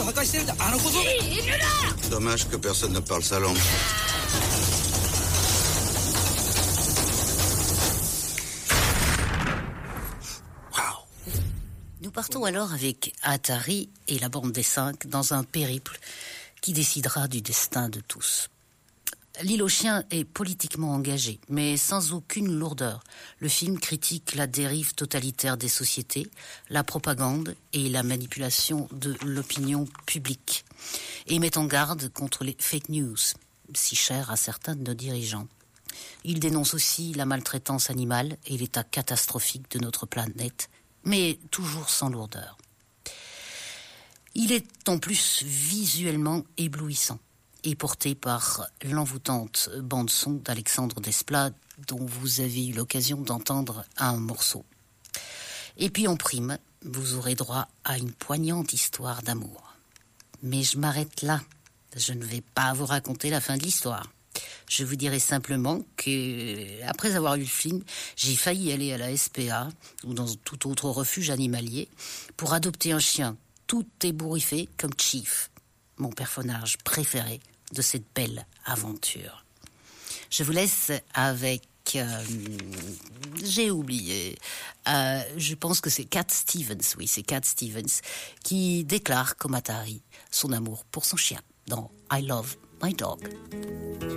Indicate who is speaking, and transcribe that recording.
Speaker 1: Dommage que personne ne parle sa langue.
Speaker 2: Nous partons alors avec Atari et la bande des 5 dans un périple qui décidera du destin de tous. L'île aux chiens est politiquement engagée, mais sans aucune lourdeur. Le film critique la dérive totalitaire des sociétés, la propagande et la manipulation de l'opinion publique, et met en garde contre les fake news, si chères à certains de nos dirigeants. Il dénonce aussi la maltraitance animale et l'état catastrophique de notre planète, mais toujours sans lourdeur. Il est en plus visuellement éblouissant et porté par l'envoûtante bande-son d'Alexandre Desplat, dont vous avez eu l'occasion d'entendre un morceau. Et puis en prime, vous aurez droit à une poignante histoire d'amour. Mais je m'arrête là. Je ne vais pas vous raconter la fin de l'histoire. Je vous dirai simplement que, après avoir eu le film, j'ai failli aller à la SPA ou dans tout autre refuge animalier pour adopter un chien tout ébouriffé comme Chief, mon personnage préféré de cette belle aventure. Je vous laisse avec... j'ai oublié. Je pense que c'est Cat Stevens, oui, c'est Cat Stevens, qui déclare comme Atari son amour pour son chien dans I Love My Dog.